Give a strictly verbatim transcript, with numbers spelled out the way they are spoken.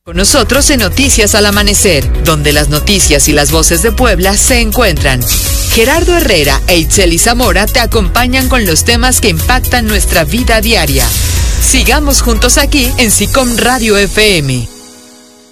Con nosotros en Noticias al Amanecer, donde las noticias y las voces de Puebla se encuentran. Gerardo Herrera e Itzeli Zamora te acompañan con los temas que impactan nuestra vida diaria. Sigamos juntos aquí en SICOM Radio F M.